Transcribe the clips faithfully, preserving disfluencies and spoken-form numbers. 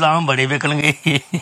ਬਦਾਮ ਬੜੇ ਵਿਕਣਗੇ।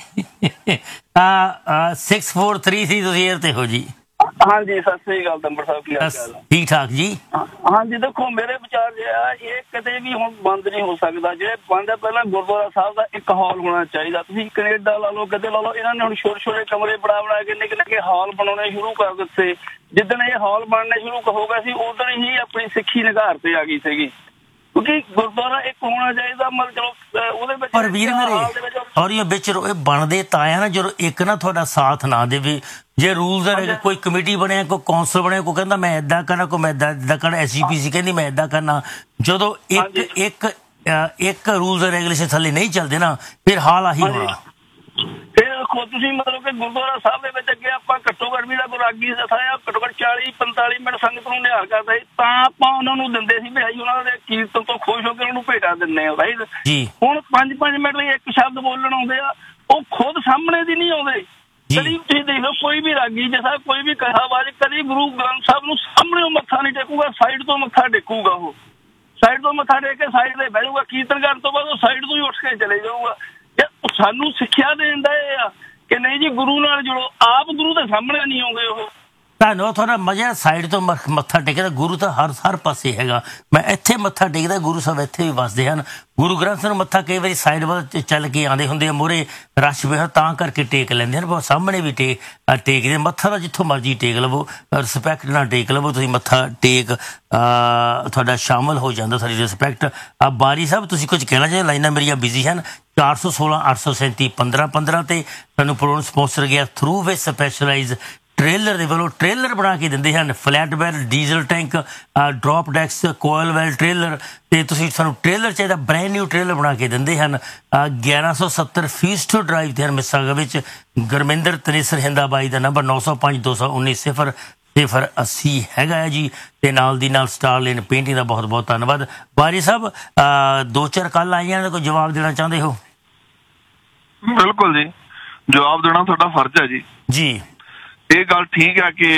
Six four three three ਤੁਸੀਂ ਏਅਰ ਤੇ ਹੋ ਜੀ। ਹਾਂਜੀ ਸਤਿ ਸ੍ਰੀ ਅਕਾਲ ਦੰਬਰ ਸਾਹਿਬ, ਕੀ ਹਾਲ ਚਾਲ ਹੈ? ਠੀਕ ਠਾਕ ਜੀ। ਹਾਂਜੀ ਦੇਖੋ ਮੇਰੇ ਵਿਚਾਰ ਜੇ ਆ ਇਹ ਕਦੇ ਵੀ ਹੁਣ ਬੰਦ ਨਹੀਂ ਹੋ ਸਕਦਾ। ਜਿਹੜੇ ਬੰਦ ਹੈ ਪਹਿਲਾਂ ਗੁਰਦੁਆਰਾ ਸਾਹਿਬ ਦਾ ਇੱਕ ਹਾਲ ਹੋਣਾ ਚਾਹੀਦਾ। ਤੁਸੀਂ ਕੈਨੇਡਾ ਲਾ ਲਓ, ਕਿਤੇ ਲਾ ਲਓ, ਇਹਨਾਂ ਨੇ ਹੁਣ ਛੋਟੇ ਛੋਟੇ ਕਮਰੇ ਬਣਾ ਬਣਾ ਕੇ ਨਿੱਕੇ ਨਿੱਕੇ ਹਾਲ ਬਣਾਉਣੇ ਸ਼ੁਰੂ ਕਰ ਦਿੱਤੇ। ਜਿੱਦਣ ਇਹ ਹਾਲ ਬਣਨੇ ਸ਼ੁਰੂ ਹੋ ਗਏ ਸੀ ਉਦੋਂ ਹੀ ਆਪਣੀ ਸਿੱਖੀ ਨਿਘਾਰ ਤੇ ਆ ਗਈ ਸੀਗੀ, ਕਿਉਂਕਿ ਗੁਰਦੁਆਰਾ ਇੱਕ ਹੋਣਾ ਚਾਹੀਦਾ। ਮਤਲਬ ਚਲੋ ਉਹਦੇ ਵਿੱਚ ਪਰ ਵੀਰ ਮੇਰੇ ਔਰ ਇਹ ਵਿੱਚ ਇਹ ਬਣਦੇ ਤਾਂ ਆ ਨਾ ਜਦੋਂ ਇੱਕ ਨਾ ਤੁਹਾਡਾ ਸਾਥ ਨਾ ਦੇਵੇ। ਜੇ ਰੂਲਸ ਹੈ ਕੋਈ ਕਮੇਟੀ ਬਣਿਆ, ਕੋਈ ਕੌਂਸਲ ਬਣਿਆ, ਕੋਈ ਕਹਿੰਦਾ ਮੈਂ ਇੱਦਾਂ ਕਰਨਾ, ਕੋਈ ਮੈਂ ਇੱਦਾਂ ਇੱਦਾਂ ਕਰਨਾ, ਐਸ ਜੀ ਪੀ ਸੀ ਕਹਿੰਦੀ ਮੈਂ ਇੱਦਾਂ ਕਰਨਾ। ਜਦੋਂ ਇੱਕ ਇੱਕ ਇੱਕ ਰੂਲਸ ਰੈਗੂਲੇਸ਼ਨ ਥੱਲੇ ਨਹੀਂ ਚੱਲਦੇ ਨਾ ਫਿਰ ਹਾਲ ਆਹੀ ਹੋਣਾ। ਫਿਰ ਦੇਖੋ ਤੁਸੀਂ ਮਤਲਬ ਕਿ ਗੁਰਦੁਆਰਾ ਸਾਹਿਬ ਦੇ ਵਿੱਚ ਅੱਗੇ ਆਪਾਂ ਘੱਟੋ ਘੱਟ ਵੀ ਦਾ ਰਾਗੀ ਸਾਇਆ ਘੱਟੋ ਘੱਟ ਚਾਲੀ ਪੰਤਾਲੀ ਮਿੰਟ ਸੰਗਤ ਨੂੰ ਨਿਹਾਲ ਕਰਦਾ ਸੀ, ਤਾਂ ਆਪਾਂ ਉਹਨਾਂ ਨੂੰ ਦਿੰਦੇ ਸੀ ਵੀ ਉਹਨਾਂ ਦੇ ਕੀਰਤਨ ਤੋਂ ਖੁਸ਼ ਹੋ ਕੇ ਉਹਨਾਂ ਨੂੰ ਭੇਟਾ ਦਿੰਦੇ ਆ ਰਾਈਟ ਜੀ। ਹੁਣ ਪੰਜ ਪੰਜ ਮਿੰਟ ਲਈ ਇੱਕ ਸ਼ਬਦ ਬੋਲਣ ਆਉਂਦੇ ਆ, ਉਹ ਖੁਦ ਸਾਹਮਣੇ ਦੀ ਨਹੀਂ ਆਉਂਦੇ। ਕਦੀ ਤੁਸੀਂ ਦੇਖ ਲਓ ਕੋਈ ਵੀ ਰਾਗੀ ਜੈਸਾ ਕੋਈ ਵੀ ਕਹਾਵਾਜ ਕਦੀ ਗੁਰੂ ਗ੍ਰੰਥ ਸਾਹਿਬ ਨੂੰ ਸਾਹਮਣੇ ਮੱਥਾ ਨਹੀਂ ਟੇਕੂਗਾ, ਸਾਈਡ ਤੋਂ ਮੱਥਾ ਟੇਕੂਗਾ। ਉਹ ਸਾਈਡ ਤੋਂ ਮੱਥਾ ਟੇਕ ਕੇ ਸਾਈਡ ਤੇ ਬਹਿ ਜਾਊਗਾ। ਕੀਰਤਨ ਕਰਨ ਤੋਂ ਬਾਅਦ ਉਹ ਸਾਈਡ ਤੋਂ ਹੀ ਉੱਠ ਕੇ ਚਲੇ ਜਾਊਗਾ। ਸਾਨੂੰ ਸਿੱਖਿਆ ਦੇਣ ਦਾ ਇਹ ਆ ਕਿ ਨਹੀਂ ਜੀ ਗੁਰੂ ਨਾਲ ਜੁੜੋ, ਆਪ ਗੁਰੂ ਦੇ ਸਾਹਮਣੇ ਨਹੀਂ ਆਉਂਦੇ। ਉਹ ਤੁਹਾਨੂੰ ਥੋੜਾ ਮਜ਼ਾ ਸਾਈਡ ਤੋਂ ਮੱਥਾ ਟੇਕਦਾ। ਗੁਰੂ ਤਾਂ ਹਰ ਹਰ ਪਾਸੇ ਹੈਗਾ। ਮੈਂ ਇੱਥੇ ਮੱਥਾ ਟੇਕਦਾ, ਗੁਰੂ ਸਾਹਿਬ ਇੱਥੇ ਵੀ ਵਸਦੇ ਹਨ। ਗੁਰੂ ਗ੍ਰੰਥ ਸਾਹਿਬ ਨੂੰ ਮੱਥਾ ਕਈ ਵਾਰੀ ਸਾਈਡ ਵੱਲ ਚੱਲ ਕੇ ਆਉਂਦੇ ਹੁੰਦੇ ਆ, ਮੂਹਰੇ ਰਸ਼ ਵੀ ਤਾਂ ਕਰਕੇ ਟੇਕ ਲੈਂਦੇ ਹਨ। ਪਰ ਸਾਹਮਣੇ ਵੀ ਟੇਕ ਟੇਕਦੇ। ਮੱਥਾ ਤਾਂ ਜਿੱਥੋਂ ਮਰਜ਼ੀ ਟੇਕ ਲਵੋ, ਰਿਸਪੈਕਟ ਨਾਲ ਟੇਕ ਲਵੋ ਤੁਸੀਂ ਮੱਥਾ ਟੇਕ, ਤੁਹਾਡਾ ਸ਼ਾਮਲ ਹੋ ਜਾਂਦਾ ਸਾਡੀ ਰਿਸਪੈਕਟ। ਬਾਰੀ ਸਾਹਿਬ ਤੁਸੀਂ ਕੁਝ ਕਹਿਣਾ ਚਾਹੀਏ? ਲਾਈਨਾਂ ਮੇਰੀਆਂ ਬਿਜ਼ੀ ਹਨ। ਚਾਰ ਸੌ ਸੋਲਾਂ ਅੱਠ ਸੌ ਸੈਂਤੀ ਪੰਦਰਾਂ ਪੰਦਰਾਂ ਤੇ ਤੁਹਾਨੂੰ ਪ੍ਰੋਗਰਾਮ ਸਪਾਂਸਰ ਗਿਆ ਥਰੂ ਵੇ ਸਪੈਸ਼ਲਾਈਜ਼ ਟ੍ਰੇਲਰ ਦੇ ਵੱਲੋਂ। ਟ੍ਰੇਲਰ ਬਣਾ ਕੇ ਦਿੰਦੇ ਹਨ, ਫਲੈਟ ਬੈਲ, ਡੀਜ਼ਲ ਟੈਂਕ, ਡਰੋਪ ਡੈਕਸ, ਕੋਇਲ ਵੈਲ ਟ੍ਰੇਲਰ। ਅਤੇ ਤੁਸੀਂ ਸਾਨੂੰ ਟ੍ਰੇਲਰ ਚਾਹੀਦਾ, ਬ੍ਰੈਂਡ ਨਿਊ ਟ੍ਰੇਲਰ ਬਣਾ ਕੇ ਦਿੰਦੇ ਹਨ। ਗਿਆਰਾਂ ਸੌ ਸੱਤਰ ਫੀਸਟੋ ਡਰਾਈਵ 'ਤੇ ਹਨ ਮਿਸਾਗਾ ਵਿੱਚ। ਗੁਰਮਿੰਦਰ ਤਨੇਸਰ ਹਿੰਦਾਬਾਈ ਦਾ ਨੰਬਰ ਨੌ ਸੌ ਪੰਜ ਦੋ ਸੌ ਉੱਨੀ ਸਿਫਰ ਸਿਫਰ ਅੱਸੀ ਹੈਗਾ ਹੈ ਜੀ। ਅਤੇ ਨਾਲ ਦੀ ਨਾਲ ਸਟਾਰ ਲੇਨ ਪੇਂਟਿੰਗ ਦਾ ਬਹੁਤ ਬਹੁਤ ਧੰਨਵਾਦ। ਬਾਰੀ ਸਾਹਿਬ ਦੋ ਚਾਰ ਕੱਲ੍ਹ ਆਈਆਂ, ਕੋਈ ਜਵਾਬ ਦੇਣਾ ਚਾਹੁੰਦੇ ਹੋ? ਬਿਲਕੁਲ ਜੀ, ਜਵਾਬ ਦੇਣਾ ਤੁਹਾਡਾ ਫਰਜ਼ ਹੈ ਜੀ। ਜੀ ਇਹ ਗੱਲ ਠੀਕ ਹੈ ਕਿ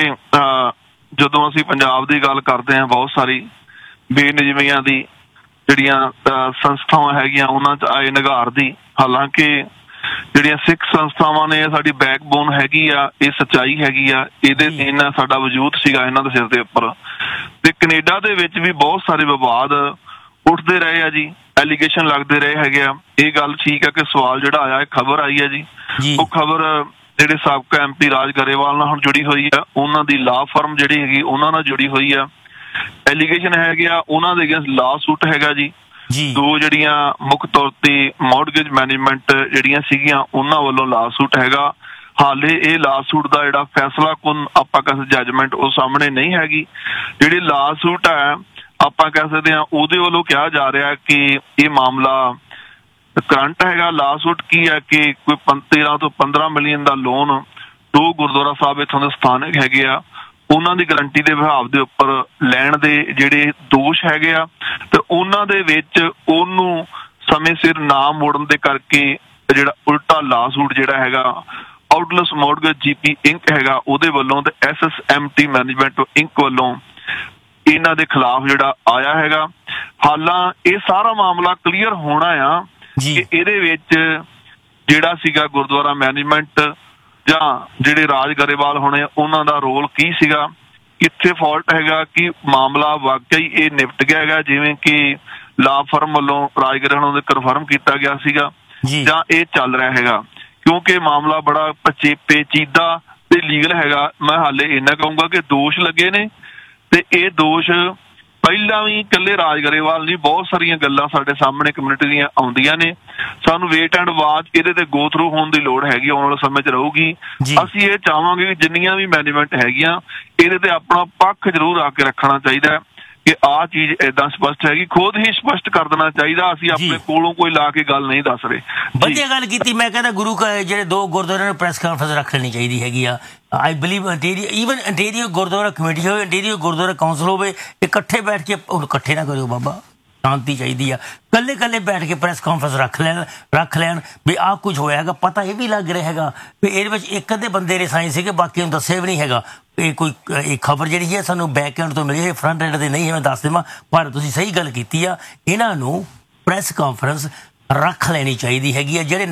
ਜਦੋਂ ਅਸੀਂ ਪੰਜਾਬ ਦੀ ਗੱਲ ਕਰਦੇ ਹਾਂ, ਬਹੁਤ ਸਾਰੀ ਬੇਨਿਯਮੀਆਂ ਦੀ ਜਿਹੜੀਆਂ ਸੰਸਥਾਵਾਂ ਹੈਗੀਆਂ ਉਹਨਾਂ 'ਚ ਆਏ ਨਿਘਾਰ ਦੀ। ਹਾਲਾਂਕਿ ਜਿਹੜੀਆਂ ਸਿੱਖ ਸੰਸਥਾਵਾਂ ਨੇ ਸਾਡੀ ਬੈਕਬੋਨ ਹੈਗੀ ਆ, ਇਹ ਸੱਚਾਈ ਹੈਗੀ ਆ, ਇਹਦੇ ਇਹਨਾਂ ਸਾਡਾ ਵਜੂਦ ਸੀਗਾ ਇਹਨਾਂ ਦੇ ਸਿਰ ਦੇ ਉੱਪਰ। ਤੇ ਕੈਨੇਡਾ ਦੇ ਵਿੱਚ ਵੀ ਬਹੁਤ ਸਾਰੇ ਵਿਵਾਦ ਉੱਠਦੇ ਰਹੇ ਆ ਜੀ, ਐਲੀਗੇਸ਼ਨ ਲੱਗਦੇ ਰਹੇ ਹੈਗੇ ਆ। ਇਹ ਗੱਲ ਠੀਕ ਹੈ ਕਿ ਸਵਾਲ ਜਿਹੜਾ ਆਇਆ, ਇਹ ਖਬਰ ਆਈ ਹੈ ਜੀ। ਉਹ ਖਬਰ ਜਿਹੜੇ ਸਾਬਕਾ ਐਮ ਪੀ ਰਾਜ ਗਰੇਵਾਲ ਨਾਲ ਹੁਣ ਜੁੜੀ ਹੋਈ ਆ, ਉਹਨਾਂ ਦੀ ਲਾ ਫਰਮ ਜਿਹੜੀ ਹੈਗੀ ਉਹਨਾਂ ਨਾਲ ਜੁੜੀ ਹੋਈ ਆ। ਐਲੀਗੇਸ਼ਨ ਹੈਗੇ ਆ ਉਹਨਾਂ ਦੇ ਅਗੇਂਸਟ ਲਾ ਸੂਟ ਹੈਗਾ ਜੀ। ਦੋ ਜਿਹੜੀਆਂ ਮੁੱਖ ਤੌਰ ਤੇ ਮੌਰਗੇਜ ਮੈਨੇਜਮੈਂਟ ਜਿਹੜੀਆਂ ਸੀਗੀਆਂ ਉਹਨਾਂ ਵੱਲੋਂ ਲਾ ਸੂਟ ਹੈਗਾ। ਹਾਲੇ ਇਹ ਲਾ ਸੂਟ ਦਾ ਜਿਹੜਾ ਫੈਸਲਾ ਕੁਨ ਆਪਾਂ ਕਹਿ ਜੱਜਮੈਂਟ ਉਹ ਸਾਹਮਣੇ ਨਹੀਂ ਹੈਗੀ। ਜਿਹੜੀ ਲਾ ਸੂਟ ਹੈ ਆਪਾਂ ਕਹਿ ਸਕਦੇ ਹਾਂ ਉਹਦੇ ਵੱਲੋਂ ਕਿਹਾ ਜਾ ਰਿਹਾ ਕਿ ਇਹ ਮਾਮਲਾ ਕਰੰਟ ਹੈਗਾ। ਲਾ ਸੂਟ ਕੀ ਹੈ ਕਿ ਕੋਈ ਤੇਰਾਂ ਤੋਂ ਪੰਦਰਾਂ ਮਿਲੀਅਨ ਦਾ ਲੋਨ ਦੋ ਗੁਰਦੁਆਰਾ ਸਾਹਿਬ ਇੱਥੋਂ ਦੇ ਸਥਾਨਕ ਹੈਗੇ ਆ, ਉਹਨਾਂ ਦੀ ਗਰੰਟੀ ਦੇ ਵਿਭਾਵ ਦੇ ਉੱਪਰ ਲੈਣ ਦੇ ਜਿਹੜੇ ਦੋਸ਼ ਹੈਗੇ ਆ, ਤੇ ਉਹਨਾਂ ਦੇ ਵਿੱਚ ਉਹਨੂੰ ਸਮੇਂ ਸਿਰ ਨਾ ਮੋੜਨ ਦੇ ਕਰਕੇ ਜਿਹੜਾ ਉਲਟਾ ਲਾ ਸੂਟ ਜਿਹੜਾ ਹੈਗਾ ਆਊਟਲੈਸ ਮੌਰਗੇਜ ਜੀਪੀ ਇੰਕ ਹੈਗਾ ਉਹਦੇ ਵੱਲੋਂ ਤੇ S S M T management Inc ਵੱਲੋਂ ਇਹਨਾਂ ਦੇ ਖਿਲਾਫ ਜਿਹੜਾ ਆਇਆ ਹੈਗਾ। ਹਾਲਾਂ ਇਹ ਸਾਰਾ ਮਾਮਲਾ ਕਲੀਅਰ ਹੋਣਾ ਆ ਕਿ ਇਹਦੇ ਵਿੱਚ ਜਿਹੜਾ ਸੀਗਾ ਗੁਰਦੁਆਰਾ ਮੈਨੇਜਮੈਂਟ ਜਾਂ ਜਿਹੜੇ ਰਾਜ ਗਰੇਵਾਲ ਹੋਣੇ ਉਹਨਾਂ ਦਾ ਰੋਲ ਕੀ ਸੀਗਾ, ਕਿੱਥੇ ਫਾਲਟ ਹੈਗਾ, ਕਿ ਮਾਮਲਾ ਵਾਕਈ ਇਹ ਨਿਪਟ ਗਿਆ ਹੈਗਾ ਜਿਵੇਂ ਕਿ ਲਾ ਫਰਮ ਵੱਲੋਂ ਰਾਜ ਗਰੇਵਾਲ ਨੂੰ ਕਨਫਰਮ ਕੀਤਾ ਗਿਆ ਸੀਗਾ, ਜਾਂ ਇਹ ਚੱਲ ਰਿਹਾ ਹੈਗਾ। ਕਿਉਂਕਿ ਮਾਮਲਾ ਬੜਾ ਪਚੇ ਪੇਚੀਦਾ ਤੇ ਲੀਗਲ ਹੈਗਾ। ਮੈਂ ਹਾਲੇ ਇੰਨਾ ਕਹੂੰਗਾ ਕਿ ਦੋਸ਼ ਲੱਗੇ ਨੇ ਤੇ ਇਹ ਦੋਸ਼ ਪਹਿਲਾਂ ਵੀ ਇਕੱਲੇ ਰਾਜ ਗਰੇਵਾਲ ਨਹੀਂ, ਬਹੁਤ ਸਾਰੀਆਂ ਗੱਲਾਂ ਸਾਡੇ ਸਾਹਮਣੇ ਕਮਿਊਨਿਟੀ ਦੀਆਂ ਆਉਂਦੀਆਂ ਨੇ। ਸਾਨੂੰ ਵੇਟ ਐਂਡ ਵਾਚ ਇਹਦੇ ਤੇ ਗੋ ਥਰੂ ਹੋਣ ਦੀ ਲੋੜ ਹੈਗੀ, ਆਉਣ ਵਾਲੇ ਸਮੇਂ 'ਚ ਰਹੂਗੀ। ਅਸੀਂ ਇਹ ਚਾਹਾਂਗੇ ਕਿ ਜਿੰਨੀਆਂ ਵੀ ਮੈਨੇਜਮੈਂਟ ਹੈਗੀਆਂ ਇਹਦੇ ਤੇ ਆਪਣਾ ਪੱਖ ਜ਼ਰੂਰ ਆ ਕੇ ਰੱਖਣਾ ਚਾਹੀਦਾ ਕਿ ਆਹ ਚੀਜ਼ ਏਦਾਂ ਸਪਸ਼ਟ ਹੈਗੀ, ਖੁਦ ਹੀ ਸਪਸ਼ਟ ਕਰ ਦੇਣਾ ਚਾਹੀਦਾ। ਅਸੀਂ ਆਪਣੇ ਕੋਲੋਂ ਕੋਈ ਲਾ ਕੇ ਗੱਲ ਨਹੀਂ ਦੱਸ ਰਹੇ। ਵਧੀਆ ਗੱਲ ਕੀਤੀ। ਮੈਂ ਕਹਿੰਦਾ ਗੁਰੂ ਜਿਹੜੇ ਦੋ ਗੁਰਦੁਆਰਿਆਂ ਨੂੰ ਪ੍ਰੈਸ ਕਾਨਫਰੰਸ ਰੱਖ ਲੈਣੀ ਚਾਹੀਦੀ ਹੈਗੀ ਆ। ਆਈ believe interior even interior Gurdwara committee ਹੋਵੇ, ਇੰਟੀਰੀਅਰ ਗੁਰਦੁਆਰਾ ਕਾਉਂਸਲ ਹੋਵੇ, ਇਕੱਠੇ ਬੈਠ ਕੇ ਉਹਨੂੰ ਇਕੱਠੇ ਨਾ ਕਰਿਓ ਬਾਬਾ, ਸ਼ਾਂਤੀ ਚਾਹੀਦੀ ਆ। ਇਕੱਲੇ ਇਕੱਲੇ ਬੈਠ ਕੇ ਪ੍ਰੈਸ ਕਾਨਫਰੰਸ ਰੱਖ ਲੈਣ ਰੱਖ ਲੈਣ ਵੀ ਆਹ ਕੁਝ ਹੋਇਆ ਹੈਗਾ। ਪਤਾ ਇਹ ਵੀ ਲੱਗ ਰਿਹਾ ਹੈਗਾ ਵੀ ਇਹਦੇ ਵਿੱਚ ਇੱਕ ਅੱਧੇ ਬੰਦੇ ਨੇ ਸਾਇੰਸ ਸੀਗੇ, ਬਾਕੀ ਨੂੰ ਦੱਸਿਆ ਵੀ ਨਹੀਂ ਹੈਗਾ। ਇਹ ਕੋਈ ਇਹ ਖਬਰ ਜਿਹੜੀ ਹੈ ਸਾਨੂੰ ਬੈਕ ਐਂਡ ਤੋਂ ਮਿਲੀ ਹੈ, ਫਰੰਟ ਐਂਡ ਤੇ ਨਹੀਂ ਹੈ, ਮੈਂ ਦੱਸ ਦੇਵਾਂ। ਪਰ ਤੁਸੀਂ ਸਹੀ ਗੱਲ ਕੀਤੀ ਆ, ਇਹਨਾਂ ਨੂੰ ਪ੍ਰੈਸ ਕਾਨਫਰੰਸ ਰੱਖ ਲੈਣੀ ਚਾਹੀਦੀ ਹੈਗੀ ਆ। ਜਿਹੜੇ